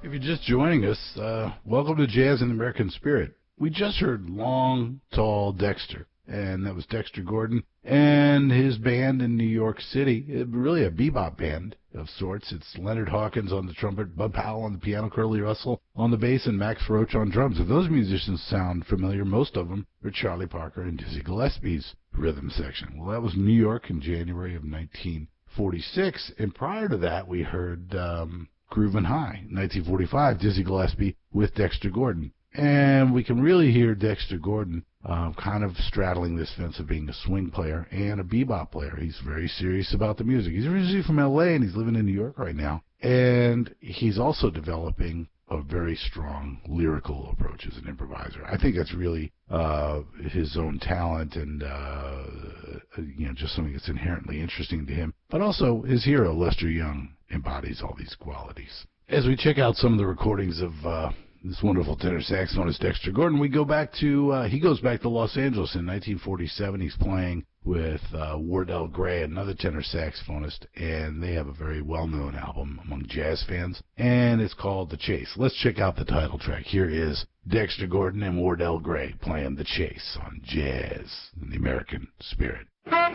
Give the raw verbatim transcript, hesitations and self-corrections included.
If you're just joining us, uh, welcome to Jazz in the American Spirit. We just heard Long, Tall Dexter, and that was Dexter Gordon and his band in New York City. It, really a bebop band of sorts. It's Leonard Hawkins on the trumpet, Bud Powell on the piano, Curly Russell on the bass, and Max Roach on drums. If those musicians sound familiar, most of them are Charlie Parker and Dizzy Gillespie's rhythm section. Well, that was New York in January of nineteen forty-six, and prior to that we heard um, Groovin' High, nineteen forty-five, Dizzy Gillespie with Dexter Gordon. And we can really hear Dexter Gordon uh, kind of straddling this fence of being a swing player and a bebop player. He's very serious about the music. He's originally from L A and he's living in New York right now. And he's also developing a very strong lyrical approach as an improviser. I think that's really uh, his own talent and uh, you know just something that's inherently interesting to him. But also his hero, Lester Young, embodies all these qualities. As we check out some of the recordings of uh, this wonderful tenor saxophonist Dexter Gordon, we go back to, uh, he goes back to Los Angeles in nineteen forty-seven. He's playing with uh, Wardell Gray, another tenor saxophonist, and they have a very well-known album among jazz fans, and it's called The Chase. Let's check out the title track. Here is Dexter Gordon and Wardell Gray playing The Chase on Jazz in the American Spirit.